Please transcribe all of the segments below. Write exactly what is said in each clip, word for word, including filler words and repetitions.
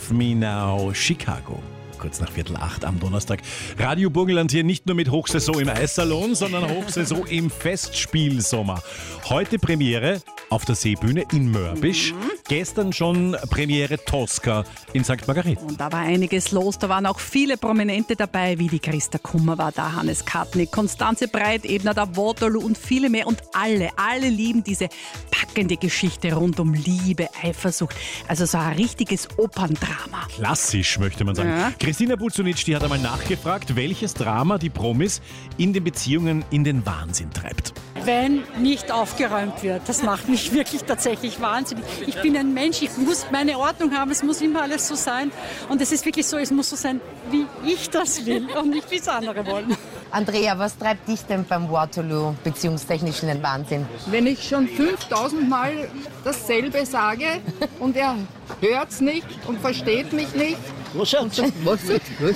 Save Me Now, Chicago. Kurz nach Viertel acht am Donnerstag. Radio Burgenland hier nicht nur mit Hochsaison im Eissalon, sondern Hochsaison im Festspielsommer. Heute Premiere auf der Seebühne in Mörbisch. Mhm. Gestern schon Premiere Tosca in Sankt Margarethen. Und da war einiges los. Da waren auch viele Prominente dabei, wie die Christa Kummer war da, Hannes Kartnick, Konstanze Breitebner, der Waterloo und viele mehr. Und alle, alle lieben diese packende Geschichte rund um Liebe, Eifersucht. Also so ein richtiges Operndrama. Klassisch, möchte man sagen. Ja. Christina Buzunic, die hat einmal nachgefragt, welches Drama die Promis in den Beziehungen in den Wahnsinn treibt. Wenn nicht aufgeräumt wird, das macht mich wirklich tatsächlich wahnsinnig. Ich bin ein Mensch, ich muss meine Ordnung haben, es muss immer alles so sein. Und es ist wirklich so, es muss so sein, wie ich das will und nicht wie es andere wollen. Andrea, was treibt dich denn beim Waterloo beziehungstechnisch in den Wahnsinn? Wenn ich schon fünftausend Mal dasselbe sage und er hört's nicht und versteht mich nicht. Was sagst du? Was sagst du?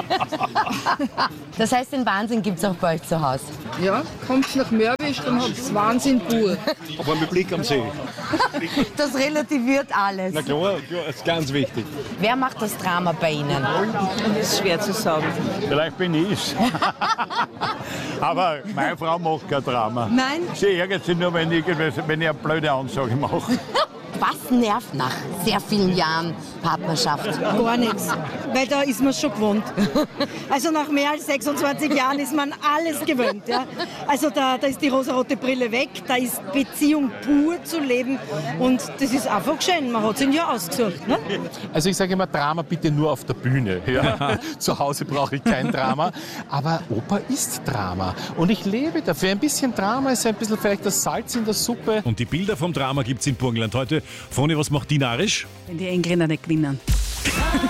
Das heißt, den Wahnsinn gibt es auch bei euch zu Hause? Ja, kommt's nach Mörbisch, dann habt's Wahnsinn pur. Aber mit Blick am See. Das relativiert alles. Na klar, das ist ganz wichtig. Wer macht das Drama bei Ihnen? Das ist schwer zu sagen. Vielleicht bin ich's. Aber meine Frau macht kein Drama. Nein? Sie ärgert sich nur, wenn ich, wenn ich eine blöde Ansage mache. Was nervt nach sehr vielen Jahren Partnerschaft? Gar nichts, weil da ist man schon gewohnt. Also nach mehr als sechsundzwanzig Jahren ist man alles gewöhnt. Ja? Also da, da ist die rosarote Brille weg, da ist Beziehung pur zu leben und das ist einfach schön, man hat sich ja ausgesucht. Ne? Also ich sage immer, Drama bitte nur auf der Bühne. Ja? Zu Hause brauche ich kein Drama, aber Oper ist Drama und ich lebe dafür. Ein bisschen Drama ist ein bisschen vielleicht das Salz in der Suppe. Und die Bilder vom Drama gibt es in Burgenland heute. Froni, was macht die narrisch? Wenn die Engländer nicht gewinnen.